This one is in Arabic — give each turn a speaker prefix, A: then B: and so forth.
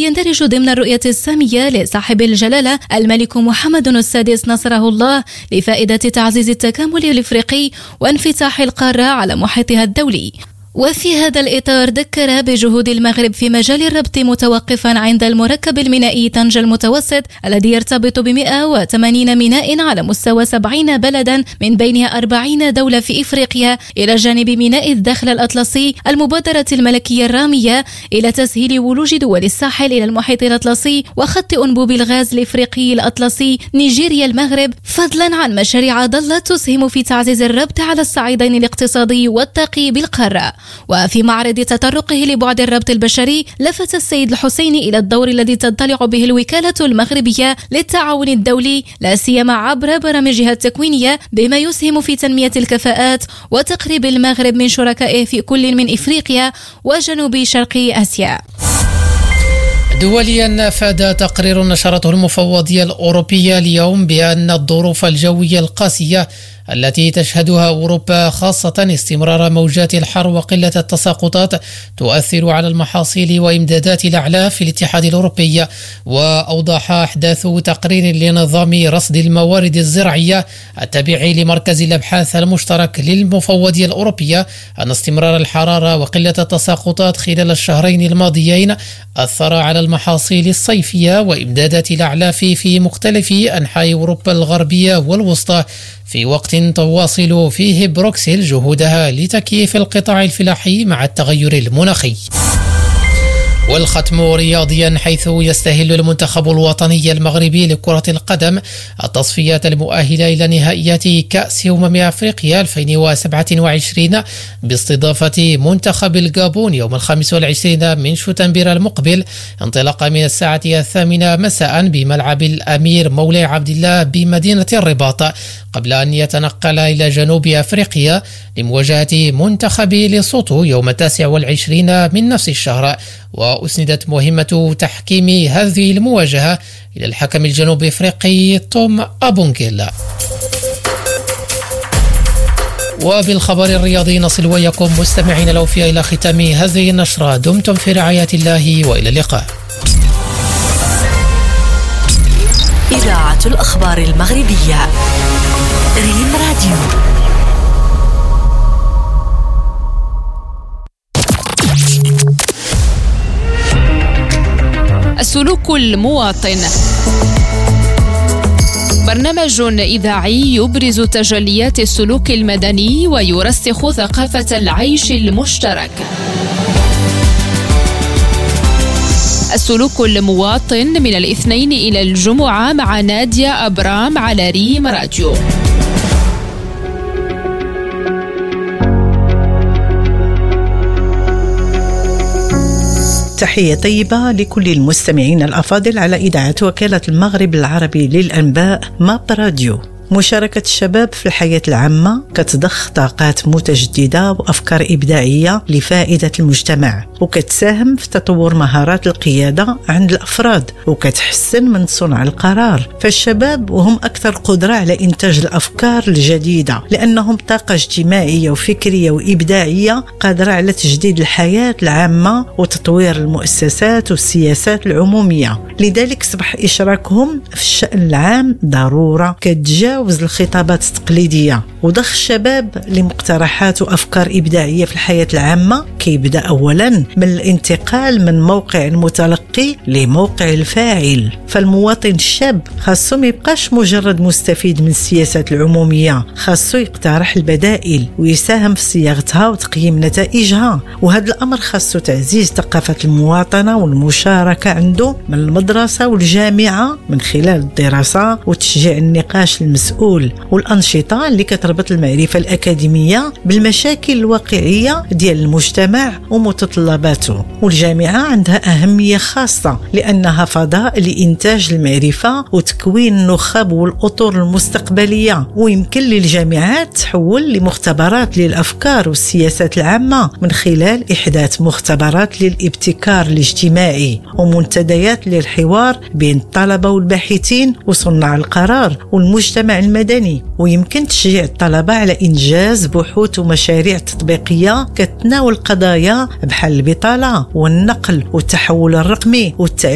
A: يندرج ضمن الرؤية السامية لصاحب الجلالة الملك محمد السادس نصره الله لفائدة تعزيز التكامل الإفريقي وانفتاح القارة على محيطها الدولي. وفي هذا الإطار ذكر بجهود المغرب في مجال الربط متوقفا عند المركب المينائي طنجة المتوسط الذي يرتبط ب 180 ميناء على مستوى 70 بلدا من بينها 40 دولة في إفريقيا، إلى جانب ميناء الدخل الأطلسي المبادرة الملكية الرامية إلى تسهيل ولوج دول الساحل إلى المحيط الأطلسي وخط أنبوب الغاز الإفريقي الأطلسي نيجيريا المغرب، فضلا عن مشاريع ضالة تسهم في تعزيز الربط على الصعيدين الاقتصادي والطاقي بالقارة. وفي معرض تطرقه لبعد الربط البشري لفت السيد الحسيني إلى الدور الذي تنطلق به الوكالة المغربية للتعاون الدولي لا سيما عبر برامجها التكوينية بما يسهم في تنمية الكفاءات وتقريب المغرب من شركائه في كل من إفريقيا وجنوب شرق آسيا.
B: دوليا، أفاد تقرير نشرته المفوضية الأوروبية اليوم بأن الظروف الجوية القاسية التي تشهدها أوروبا، خاصة استمرار موجات الحر وقلة التساقطات، تؤثر على المحاصيل وإمدادات الأعلاف في الاتحاد الأوروبي. وأوضح أحداث تقرير لنظام رصد الموارد الزراعية التابع لمركز الأبحاث المشترك للمفوضية الأوروبية أن استمرار الحرارة وقلة التساقطات خلال الشهرين الماضيين أثر على المحاصيل الصيفية وإمدادات الأعلاف في مختلف أنحاء أوروبا الغربية والوسطى، في وقت تواصل فيه بروكسل جهودها لتكييف القطاع الفلاحي مع التغير المناخي. والختم رياضيا، حيث يستهل المنتخب الوطني المغربي لكرة القدم التصفيات المؤهلة إلى نهائيات كأس أفريقيا 2027 باستضافة منتخب الغابون يوم 25 من شتنبر المقبل، انطلاقا من الساعة 8 مساء بملعب الأمير مولاي عبد الله بمدينة الرباط، قبل أن يتنقل إلى جنوب أفريقيا لمواجهة منتخب ليسوتو يوم 29 من نفس الشهر. وأسندت مهمة تحكيم هذه المواجهة إلى الحكم الجنوب أفريقي توم أبونجيلا. وبالخبر الرياضي نصل وياكم مستمعين الأوفياء إلى ختام هذه النشرة. دمتم في رعاية الله وإلى اللقاء.
C: إذاعة الأخبار المغربية، ريم راديو.
D: السلوك المواطن، برنامج إذاعي يبرز تجليات السلوك المدني ويرسخ ثقافة العيش المشترك. السلوك المواطن من الاثنين إلى الجمعة مع نادية أبرام على ريم راديو.
E: تحية طيبة لكل المستمعين الأفاضل على إذاعة وكالة المغرب العربي للأنباء ماب راديو. مشاركة الشباب في الحياة العامة كتضخ طاقات متجددة وأفكار إبداعية لفائدة المجتمع، وكتساهم في تطور مهارات القيادة عند الأفراد، وكتحسن من صنع القرار. فالشباب وهم أكثر قدرة على إنتاج الأفكار الجديدة، لأنهم طاقة اجتماعية وفكرية وإبداعية قادرة على تجديد الحياة العامة وتطوير المؤسسات والسياسات العمومية. لذلك صبح إشراكهم في الشأن العام ضرورة كتجاوز الخطابات التقليدية، وضخ الشباب لمقترحات وأفكار إبداعية في الحياة العامة كيبدأ أولا من الانتقال من موقع المتلقي لموقع الفاعل. فالمواطن الشاب خاصو ما يبقاش مجرد مستفيد من السياسات العمومية، خاصو يقترح البدائل ويساهم في صياغتها وتقييم نتائجها. وهذا الأمر خاصو تعزيز ثقافة المواطنة والمشاركة عنده من المدرسة والجامعة من خلال الدراسة وتشجيع النقاش المسؤول والأنشطة اللي كتربط المعرفة الأكاديمية بالمشاكل الواقعية ديال المجتمع ومتطلباته. والجامعة عندها أهمية خاصة لأنها فضاء لإنتاج المعرفة وتكوين النخب والأطر المستقبلية، ويمكن للجامعات تحول لمختبرات للأفكار والسياسات العامة من خلال إحداث مختبرات للابتكار الاجتماعي ومنتديات للحوار بين الطلبة والباحثين وصناع القرار والمجتمع المدني. ويمكن تشجيع الطلبة على إنجاز بحوث ومشاريع تطبيقية كتناول قضايا بحال البطالة والنقل والتحول الرقمي والتعليم